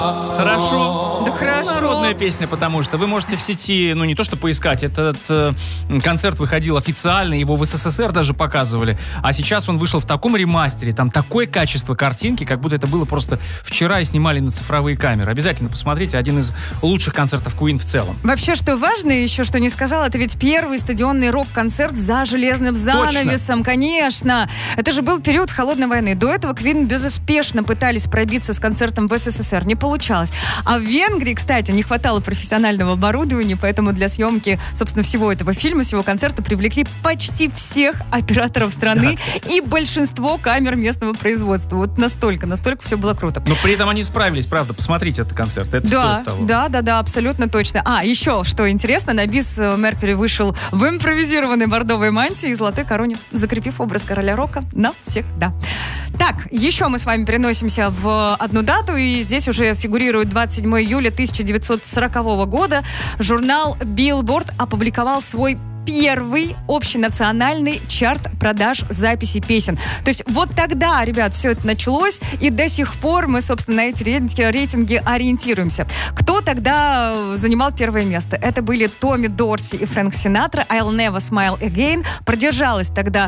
Хорошо. Да хорошо. Народная песня, потому что вы можете в сети, не то что поискать, этот концерт выходил официально, его в СССР даже показывали, а сейчас он вышел в таком ремастере, там такое качество картинки, как будто это было просто вчера и снимали на цифровые камеры. Обязательно посмотрите, один из лучших концертов Queen в целом. Вообще, что важно еще, что не сказала, это ведь первый стадионный рок-концерт за железным занавесом. Точно. Конечно. Это же был период холодной войны. До этого Queen безуспешно пытались пробиться с концертом в СССР. Не получалось. А в Венгрии, кстати, не хватало профессионального оборудования, поэтому для съемки, собственно, всего этого фильма, всего концерта привлекли почти всех операторов страны и большинство камер местного производства. Вот настолько все было круто. Но при этом они справились, правда. Посмотрите этот концерт. Это стоит того. Да, абсолютно точно. Еще, что интересно, на бис Меркьюри вышел в импровизированной бордовой мантии и золотой короне, закрепив образ короля рока навсегда. Так, еще мы с вами переносимся в одну дату, и здесь уже фигурирует 27 июля 1940 года. Журнал Billboard опубликовал свой первый общенациональный чарт продаж записей песен. То есть вот тогда, ребят, все это началось, и до сих пор мы, собственно, на эти рейтинги ориентируемся. Кто тогда занимал первое место? Это были Томми Дорси и Фрэнк Синатра. «I'll Never Smile Again» продержалась тогда